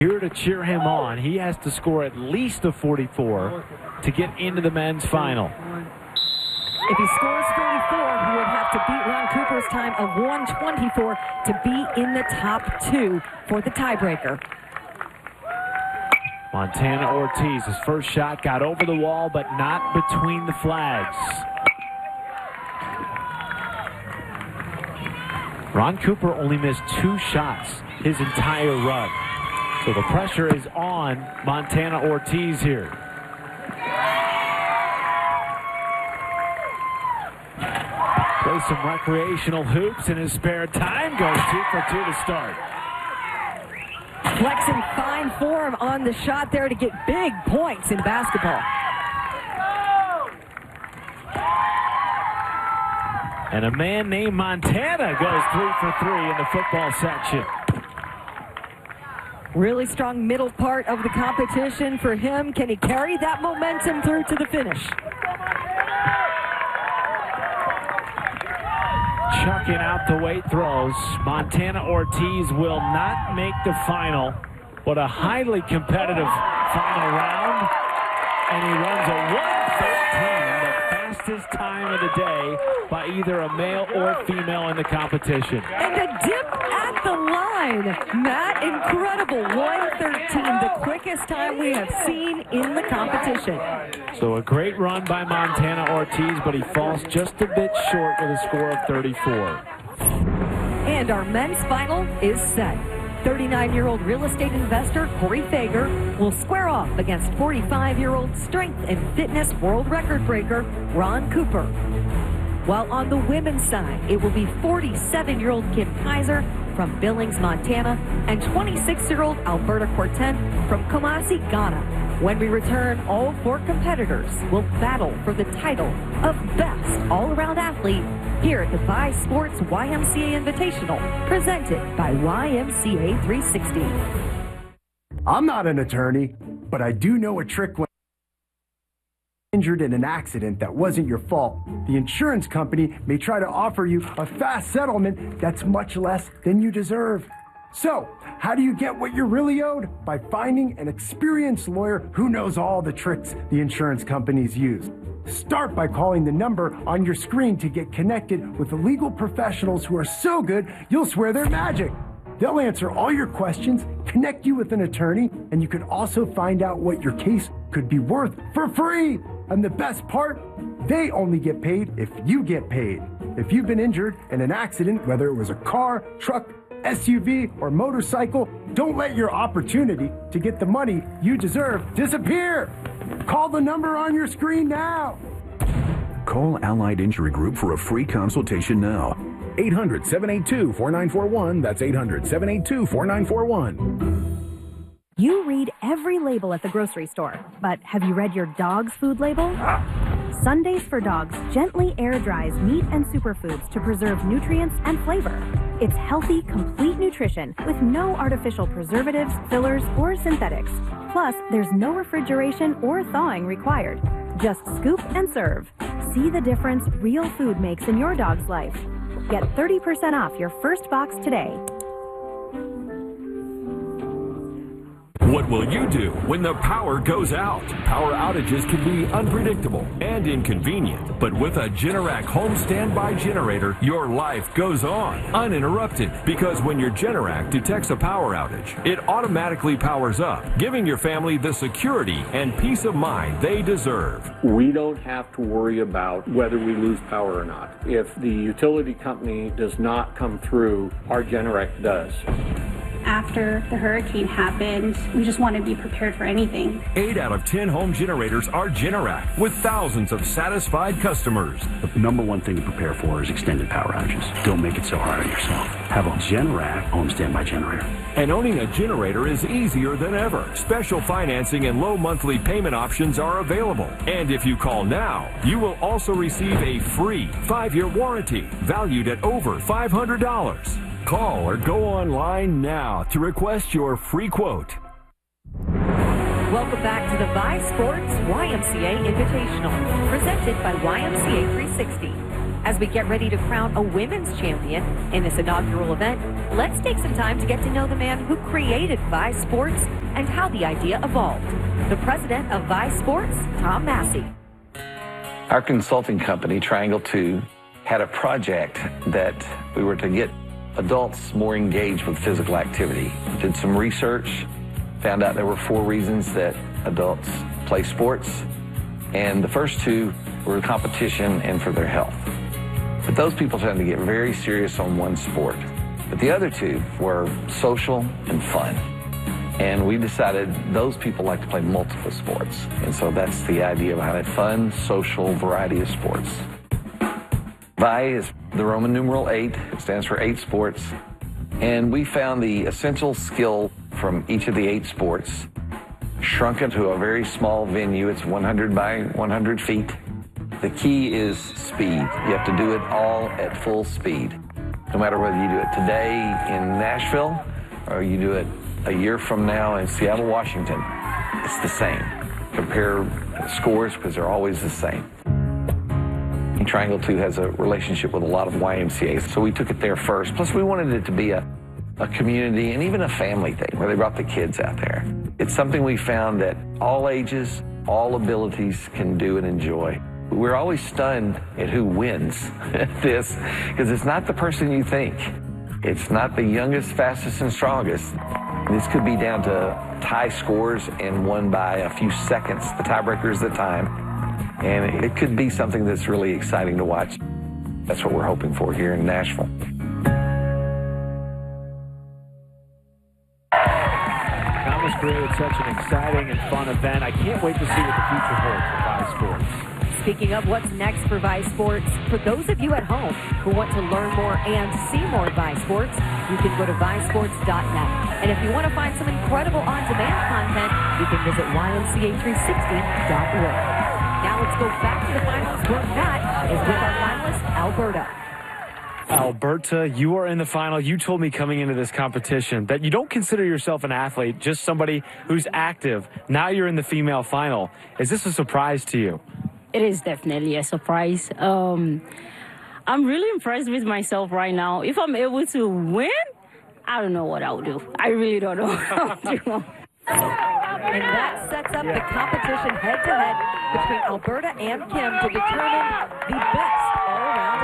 Here to cheer him on. He has to score at least a 44 to get into the men's final. If he scores 44, he would have to beat Ron Cooper's time of 124 to be in the top 2 for the tiebreaker. Montana Ortiz, his first shot got over the wall, but not between the flags. Ron Cooper only missed 2 shots his entire run. So the pressure is on Montana Ortiz here. Plays some recreational hoops in his spare time. Goes 2 for 2 to start. Flexing fine form on the shot there to get big points in basketball. And a man named Montana goes 3 for 3 in the football section. Really strong middle part of the competition for him. Can he carry that momentum through to the finish? Chucking out the weight throws. Montana Ortiz will not make the final. What a highly competitive final round. And he runs a 1:13, the fastest time of the day by either a male or female in the competition. And a dip at the line. Matt, incredible. 1:13, the quickest time we have seen in the competition. So a great run by Montana Ortiz, but he falls just a bit short with a score of 34. And our men's final is set. 39-year-old real estate investor Corey Fager will square off against 45-year-old strength and fitness world record breaker Ron Cooper. While on the women's side, it will be 47-year-old Kim Kaiser from Billings, Montana, and 26-year-old Alberta Corten from Kumasi, Ghana. When we return, all 4 competitors will battle for the title of Best All-Around Athlete here at the Vice Sports YMCA Invitational, presented by YMCA 360. I'm not an attorney, but I do know a trick when injured in an accident that wasn't your fault. The insurance company may try to offer you a fast settlement that's much less than you deserve. So, how do you get what you're really owed? By finding an experienced lawyer who knows all the tricks the insurance companies use. Start by calling the number on your screen to get connected with the legal professionals who are so good you'll swear they're magic. They'll answer all your questions, connect you with an attorney, and you can also find out what your case could be worth for free. And the best part, they only get paid if you get paid. If you've been injured in an accident, whether it was a car, truck, SUV, or motorcycle, don't let your opportunity to get the money you deserve disappear. Call the number on your screen now. Call Allied Injury Group for a free consultation now. 800-782-4941. That's 800-782-4941. You read every label at the grocery store, but have you read your dog's food label? Sundays for Dogs gently air dries meat and superfoods to preserve nutrients and flavor. It's healthy, complete nutrition with no artificial preservatives, fillers, or synthetics. Plus, there's no refrigeration or thawing required. Just scoop and serve. See the difference real food makes in your dog's life. Get 30% off your first box today. What will you do when the power goes out? Power outages can be unpredictable and inconvenient, but with a Generac home standby generator, your life goes on uninterrupted, because when your Generac detects a power outage, it automatically powers up, giving your family the security and peace of mind they deserve. We don't have to worry about whether we lose power or not. If the utility company does not come through, our Generac does. After the hurricane happened, we just want to be prepared for anything. 8 out of 10 home generators are Generac, with thousands of satisfied customers. The number one thing to prepare for is extended power outages. Don't make it so hard on yourself. Have a Generac home standby generator. And owning a generator is easier than ever. Special financing and low monthly payment options are available. And if you call now, you will also receive a free 5-year warranty valued at over $500. Call or go online now to request your free quote. Welcome back to the Vice Sports YMCA Invitational, presented by YMCA 360. As we get ready to crown a women's champion in this inaugural event, let's take some time to get to know the man who created Vi Sports and how the idea evolved. The president of Vi Sports, Tom Massey. Our consulting company, Triangle 2, had a project that we were to get adults more engaged with physical activity. Did some research, found out there were 4 reasons that adults play sports, and the first 2 were competition and for their health. But those people tend to get very serious on one sport. But the other 2 were social and fun. And we decided those people like to play multiple sports. And so that's the idea behind it: fun, social, variety of sports. Vi is the Roman numeral 8. It stands for 8 sports. And we found the essential skill from each of the 8 sports, shrunk into a very small venue. It's 100 by 100 feet. The key is speed. You have to do it all at full speed. No matter whether you do it today in Nashville or you do it a year from now in Seattle, Washington, it's the same. Compare scores because they're always the same. Triangle 2 has a relationship with a lot of YMCAs, so we took it there first. Plus, we wanted it to be a community and even a family thing where they brought the kids out there. It's something we found that all ages, all abilities can do and enjoy. We're always stunned at who wins at this, because it's not the person you think. It's not the youngest, fastest, and strongest. This could be down to tie scores and won by a few seconds. The tiebreaker is the time. And it could be something that's really exciting to watch. That's what we're hoping for here in Nashville. Thomas created such an exciting and fun event. I can't wait to see what the future holds for Vi Sports. Speaking of what's next for Vi Sports, for those of you at home who want to learn more and see more Vi Sports, you can go to visports.net. And if you want to find some incredible on-demand content, you can visit ymca360.org. Now let's go back to the finals where Matt is with our finalist, Alberta. Alberta, you are in the final. You told me coming into this competition that you don't consider yourself an athlete, just somebody who's active. Now you're in the female final. Is this a surprise to you? It is definitely a surprise. I'm really impressed with myself right now. If I'm able to win, I don't know what I'll do. I really don't know what I'll do. And that sets up the competition head-to-head between Alberta and Kim to determine the best all-around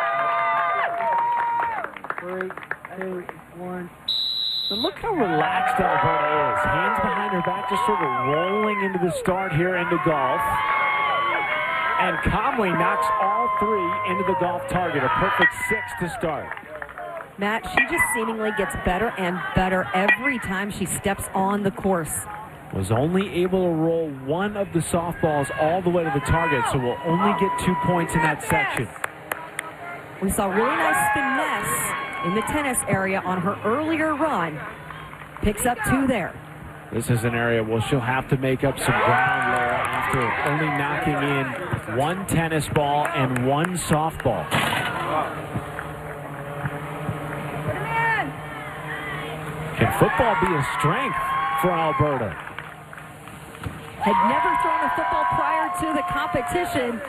athlete. 3, 2, 1. But look how relaxed Alberta is. Hands behind her back, just sort of rolling into the start here into golf. And calmly knocks all 3 into the golf target. A perfect 6 to start. Matt, she just seemingly gets better and better every time she steps on the course. Was only able to roll 1 of the softballs all the way to the target, so we'll only get 2 points in that section. We saw really nice finesse in the tennis area on her earlier run. Picks up 2 there. This is an area where she'll have to make up some ground there after only knocking in 1 tennis ball and 1 softball. Can football be a strength for Alberta? Had never thrown a football prior to the competition.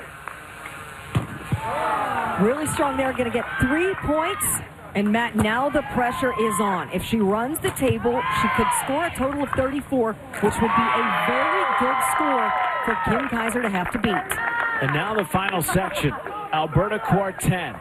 Really strong there, going to get 3 points. And Matt, now the pressure is on. If she runs the table, she could score a total of 34, which would be a very good score for Kim Kaiser to have to beat. And now the final section, Alberta Quart 10.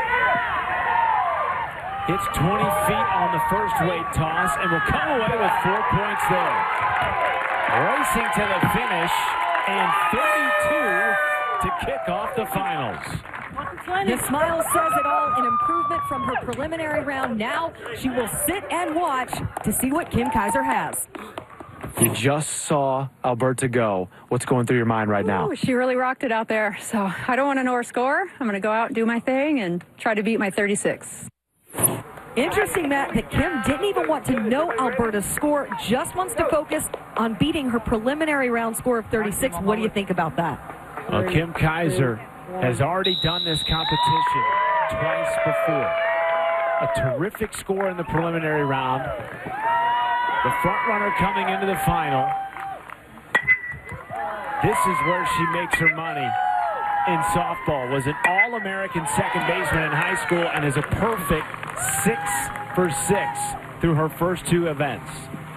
Hits 20 feet on the first weight toss and will come away with 4 points there. Racing to the finish and 32 to kick off the finals. The smile says it all, an improvement from her preliminary round. Now she will sit and watch to see what Kim Kaiser has. You just saw Alberta go. What's going through your mind right now? Ooh, she really rocked it out there. So I don't want to know her score. I'm going to go out and do my thing and try to beat my 36. Interesting, Matt, that Kim didn't even want to know Alberta's score, just wants to focus on beating her preliminary round score of 36. What do you think about that? Well, Kim Kaiser has already done this competition twice before. A terrific score in the preliminary round. The front runner coming into the final. This is where she makes her money. in softball, was an All-American second baseman in high school, and is a perfect 6 for 6 through her first 2 events.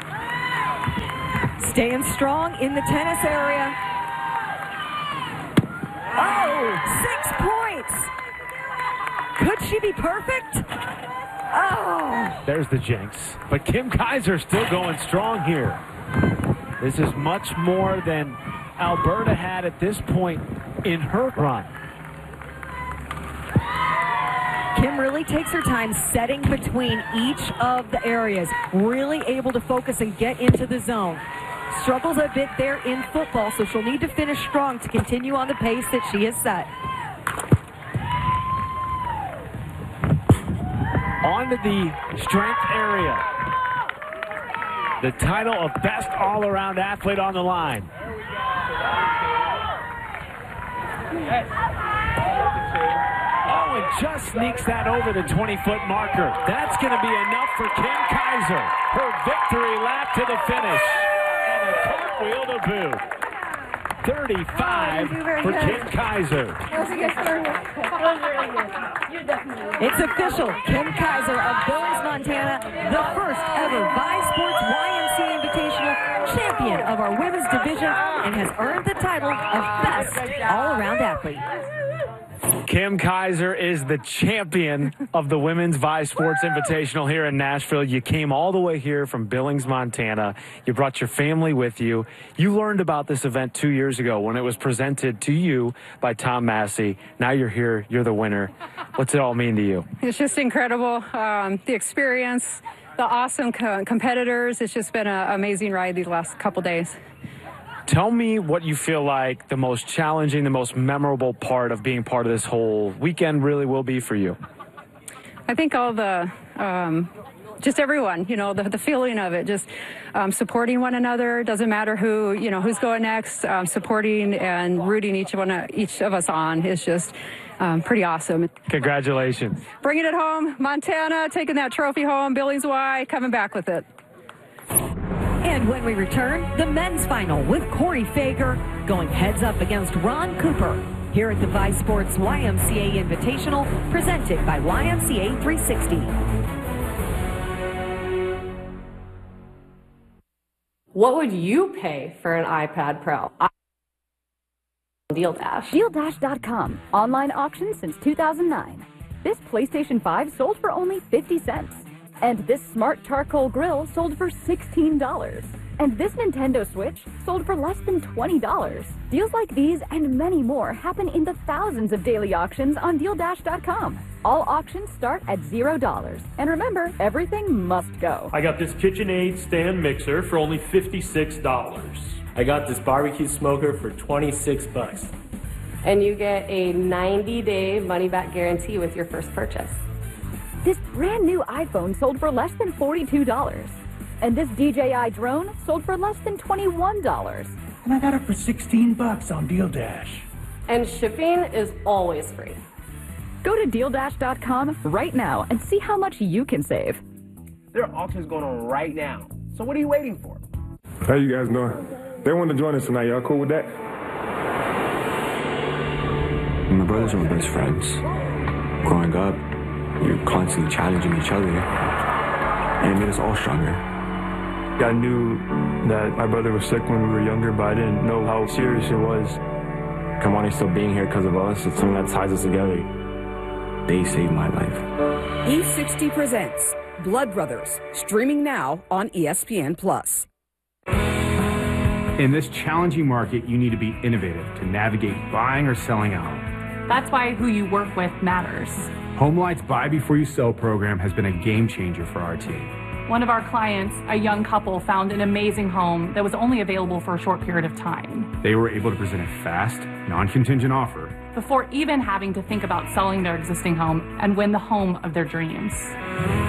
Staying strong in the tennis area. Oh, 6 points. Could she be perfect? Oh. There's the jinx. But Kim Kaiser still going strong here. This is much more than Alberta had at this point in her run. Kim really takes her time setting between each of the areas, really able to focus and get into the zone. Struggles a bit there in football, so she'll need to finish strong to continue on the pace that she has set. On to the strength area. The title of best all-around athlete on the line. Oh, and just sneaks that over the 20-foot marker. That's going to be enough for Kim Kaiser. Her victory lap to the finish. And a cartwheel to boot. 35 for Kim Kaiser. It's official. Kim Kaiser of Billings, Montana, the first ever Vi-Sports YMCA Invitational champion of our women's division, and has earned the title of best all-around athlete. Kim Kaiser is the champion of the Women's Vi-Sports Invitational here in Nashville. You came all the way here from Billings, Montana. You brought your family with you. You learned about this event 2 years ago when it was presented to you by Tom Massey. Now you're here. You're the winner. What's it all mean to you? It's just incredible. The experience, the awesome competitors. It's just been an amazing ride these last couple days. Tell me what you feel like the most challenging, the most memorable part of being part of this whole weekend really will be for you. I think all the, just everyone, you know, the feeling of it, just supporting one another. Doesn't matter who, you know, who's going next, supporting and rooting each of us on is just pretty awesome. Congratulations. Bringing it home, Montana, taking that trophy home, Billings Y, coming back with it. And when we return, the men's final with Corey Fager going heads up against Ron Cooper here at the Vi-Sports YMCA Invitational, presented by YMCA 360. What would you pay for an iPad Pro? Deal Dash. DealDash.com. Online auction since 2009. This PlayStation 5 sold for only 50 cents. And this smart charcoal grill sold for $16. And this Nintendo Switch sold for less than $20. Deals like these and many more happen in the thousands of daily auctions on DealDash.com. All auctions start at $0. And remember, everything must go. I got this KitchenAid stand mixer for only $56. I got this barbecue smoker for $26. And you get a 90-day money-back guarantee with your first purchase. This brand new iPhone sold for less than $42. And this DJI drone sold for less than $21. And I got it for $16 on Deal Dash. And shipping is always free. Go to DealDash.com right now and see how much you can save. There are auctions going on right now. So what are you waiting for? How you guys doing? They want to join us tonight. Y'all cool with that? My brothers were my best friends. Growing up, you're constantly challenging each other, and it made us all stronger. I knew that my brother was sick when we were younger, but I didn't know how serious it was. Kamani still being here because of us, it's something that ties us together. They saved my life. E60 presents Blood Brothers, streaming now on ESPN+. In this challenging market, you need to be innovative to navigate buying or selling a home. That's why who you work with matters. HomeLight's Buy Before You Sell program has been a game changer for our team. One of our clients, a young couple, found an amazing home that was only available for a short period of time. They were able to present a fast, non-contingent offer before even having to think about selling their existing home and win the home of their dreams.